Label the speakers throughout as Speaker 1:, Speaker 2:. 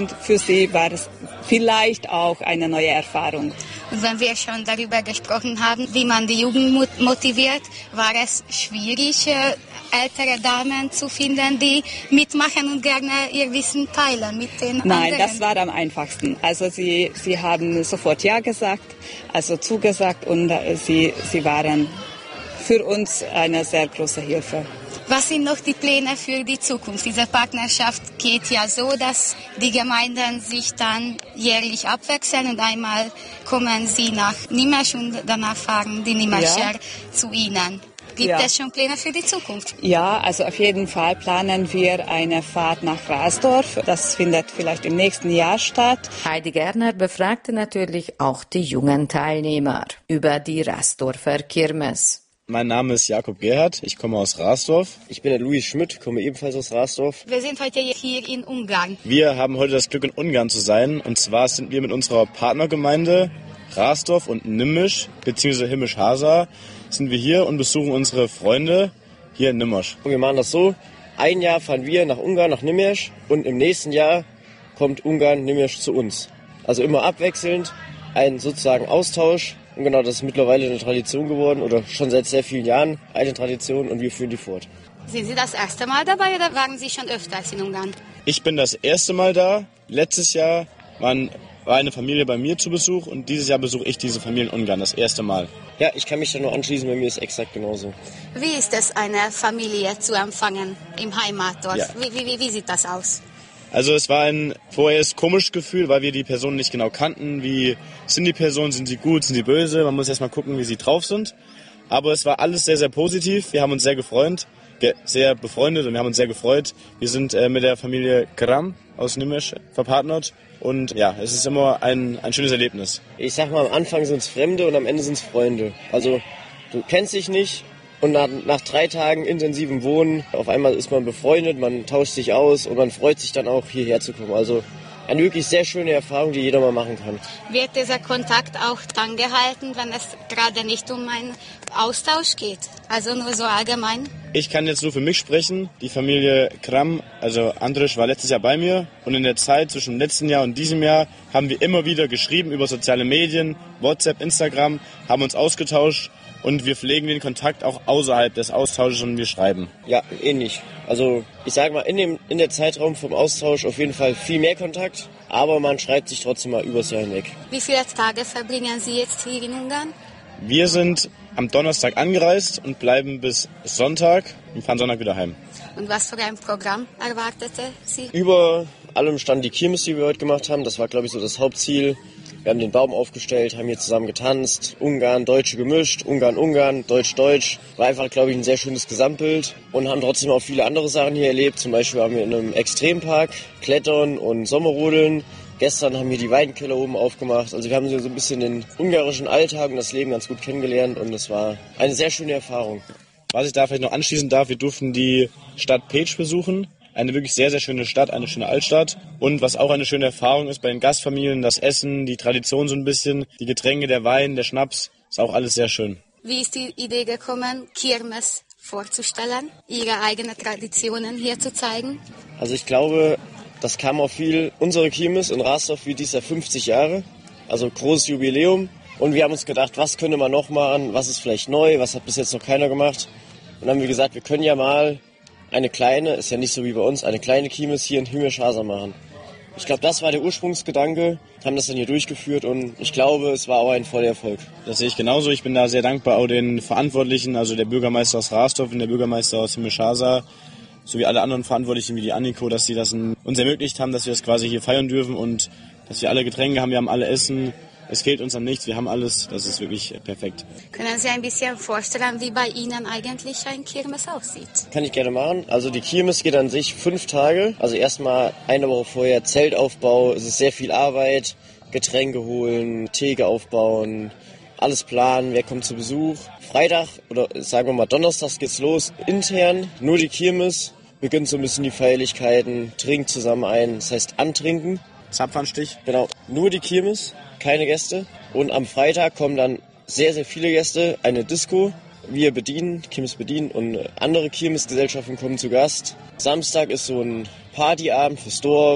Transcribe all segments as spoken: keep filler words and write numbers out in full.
Speaker 1: Und für sie war es vielleicht auch eine neue Erfahrung.
Speaker 2: Und wenn wir schon darüber gesprochen haben, wie man die Jugend motiviert, war es schwierig, ältere Damen zu finden, die mitmachen und gerne ihr Wissen teilen mit den
Speaker 1: Nein,
Speaker 2: anderen?
Speaker 1: Nein, das war am einfachsten. Also sie, sie haben sofort Ja gesagt, also zugesagt und äh, sie, sie waren für uns eine sehr große Hilfe.
Speaker 2: Was sind noch die Pläne für die Zukunft? Diese Partnerschaft geht ja so, dass die Gemeinden sich dann jährlich abwechseln und einmal kommen sie nach Nimesch und danach fahren die Nimescher ja. zu ihnen. Gibt ja. es schon Pläne für die Zukunft?
Speaker 1: Ja, also auf jeden Fall planen wir eine Fahrt nach Rasdorf. Das findet vielleicht im nächsten Jahr statt.
Speaker 3: Heidi Gerner befragte natürlich auch die jungen Teilnehmer über die Rasdorfer Kirmes.
Speaker 4: Mein Name ist Jakob Gerhard, ich komme aus Rasdorf.
Speaker 5: Ich bin der Luis Schmidt, komme ebenfalls aus Rasdorf.
Speaker 2: Wir sind heute hier in Ungarn.
Speaker 4: Wir haben heute das Glück, in Ungarn zu sein. Und zwar sind wir mit unserer Partnergemeinde Rasdorf und Nimesch, beziehungsweise Himisch-Hasa, sind wir hier und besuchen unsere Freunde hier in Nimesch.
Speaker 5: Wir machen das so, ein Jahr fahren wir nach Ungarn, nach Nimesch und im nächsten Jahr kommt Ungarn, Nimesch zu uns. Also immer abwechselnd, ein sozusagen Austausch. Und genau, das ist mittlerweile eine Tradition geworden oder schon seit sehr vielen Jahren eine Tradition und wir führen die fort.
Speaker 2: Sind Sie das erste Mal dabei oder waren Sie schon öfters in Ungarn?
Speaker 4: Ich bin das erste Mal da. Letztes Jahr waren, war eine Familie bei mir zu Besuch und dieses Jahr besuche ich diese Familie in Ungarn, das erste Mal.
Speaker 5: Ja, ich kann mich da nur anschließen, bei mir ist exakt genauso.
Speaker 2: Wie ist es, eine Familie zu empfangen im Heimatdorf?
Speaker 4: Ja.
Speaker 2: Wie, wie, wie sieht das aus?
Speaker 4: Also es war ein vorerst komisches Gefühl, weil wir die Personen nicht genau kannten. Wie sind die Personen, sind sie gut, sind sie böse? Man muss erst mal gucken, wie sie drauf sind. Aber es war alles sehr, sehr positiv. Wir haben uns sehr gefreut, sehr befreundet und wir haben uns sehr gefreut. Wir sind äh, mit der Familie Kram aus Nimesch verpartnert. Und ja, es ist immer ein, ein schönes Erlebnis.
Speaker 5: Ich sag mal, am Anfang sind es Fremde und am Ende sind es Freunde. Also du kennst dich nicht. Und nach, nach drei Tagen intensivem Wohnen, auf einmal ist man befreundet, man tauscht sich aus und man freut sich dann auch, hierher zu kommen. Also eine wirklich sehr schöne Erfahrung, die jeder mal machen kann.
Speaker 2: Wird dieser Kontakt auch dann gehalten, wenn es gerade nicht um einen Austausch geht? Also nur so allgemein?
Speaker 4: Ich kann jetzt nur für mich sprechen. Die Familie Kram, also Andrisch, war letztes Jahr bei mir. Und in der Zeit zwischen dem letzten Jahr und diesem Jahr haben wir immer wieder geschrieben über soziale Medien, WhatsApp, Instagram, haben uns ausgetauscht. Und wir pflegen den Kontakt auch außerhalb des Austausches und wir schreiben.
Speaker 5: Ja, ähnlich. Also ich sage mal, in dem in der Zeitraum vom Austausch auf jeden Fall viel mehr Kontakt, aber man schreibt sich trotzdem mal übers Jahr hinweg.
Speaker 2: Wie viele Tage verbringen Sie jetzt hier in Ungarn?
Speaker 4: Wir sind am Donnerstag angereist und bleiben bis Sonntag und fahren Sonntag wieder heim.
Speaker 2: Und was für ein Programm erwartete Sie?
Speaker 5: Über allem stand die Kirmes, die wir heute gemacht haben. Das war, glaube ich, so das Hauptziel. Wir haben den Baum aufgestellt, haben hier zusammen getanzt, Ungarn, Deutsche gemischt, Ungarn, Ungarn, Deutsch, Deutsch. War einfach, glaube ich, ein sehr schönes Gesamtbild und haben trotzdem auch viele andere Sachen hier erlebt. Zum Beispiel haben wir in einem Extrempark Klettern und Sommerrodeln. Gestern haben wir die Weidenkeller oben aufgemacht. Also wir haben so ein bisschen den ungarischen Alltag und das Leben ganz gut kennengelernt und es war eine sehr schöne Erfahrung.
Speaker 4: Was ich da vielleicht noch anschließen darf, wir durften die Stadt Pécs besuchen. Eine wirklich sehr, sehr schöne Stadt, eine schöne Altstadt. Und was auch eine schöne Erfahrung ist bei den Gastfamilien, das Essen, die Tradition so ein bisschen, die Getränke, der Wein, der Schnaps, ist auch alles sehr schön.
Speaker 2: Wie ist die Idee gekommen, Kirmes vorzustellen, ihre eigenen Traditionen hier zu zeigen?
Speaker 5: Also ich glaube, das kam auch viel. Unsere Kirmes in Rasdorf wie dies Jahr fünfzig Jahre, also großes Jubiläum. Und wir haben uns gedacht, was könnte man noch machen, was ist vielleicht neu, was hat bis jetzt noch keiner gemacht. Und dann haben wir gesagt, wir können ja mal eine kleine, ist ja nicht so wie bei uns, eine kleine Kirmes hier in Himisch-Hasa machen. Ich glaube, das war der Ursprungsgedanke, haben das dann hier durchgeführt und ich glaube, es war auch ein voller Erfolg.
Speaker 4: Das sehe ich genauso. Ich bin da sehr dankbar auch den Verantwortlichen, also der Bürgermeister aus Rasdorf und der Bürgermeister aus Himisch-Hasa, sowie alle anderen Verantwortlichen wie die Anniko, dass sie das uns ermöglicht haben, dass wir das quasi hier feiern dürfen und dass wir alle Getränke haben, wir haben alle Essen. Es fehlt uns an nichts, wir haben alles, das ist wirklich perfekt.
Speaker 2: Können Sie ein bisschen vorstellen, wie bei Ihnen eigentlich ein Kirmes aussieht?
Speaker 5: Kann ich gerne machen. Also die Kirmes geht an sich fünf Tage. Also erstmal eine Woche vorher Zeltaufbau, es ist sehr viel Arbeit, Getränke holen, Theke aufbauen, alles planen, wer kommt zu Besuch. Freitag oder sagen wir mal Donnerstags geht's los, intern, nur die Kirmes, beginnt so ein bisschen die Feierlichkeiten, trinkt zusammen ein, das heißt antrinken.
Speaker 4: Zapfernstich.
Speaker 5: Genau, nur die Kirmes, keine Gäste. Und am Freitag kommen dann sehr, sehr viele Gäste, eine Disco. Wir bedienen, Kirmes bedienen und andere Kirmesgesellschaften kommen zu Gast. Samstag ist so ein Partyabend fürs Dorf.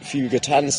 Speaker 5: viel getanzt.